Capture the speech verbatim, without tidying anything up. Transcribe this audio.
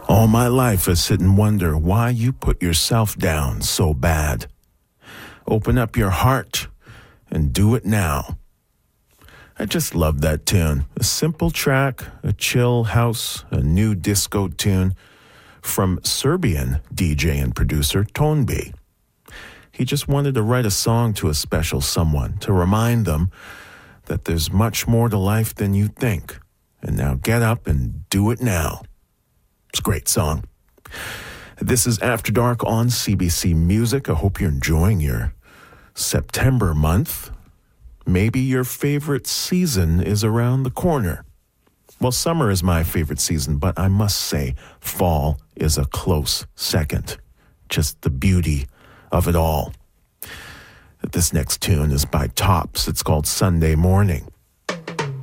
All my life I sit and wonder why you put yourself down so bad. Open up your heart and do it now. I just love that tune. A simple track, a chill house, a new disco tune from Serbian D J and producer Tonbi. He just wanted to write a song to a special someone to remind them that there's much more to life than you think. And now get up and do it now. It's a great song. This is After Dark on C B C Music. I hope you're enjoying your September month. Maybe your favorite season is around the corner. Well, summer is my favorite season, but I must say fall is a close second. Just the beauty of it all. This next tune is by Tops. It's called Sunday Morning.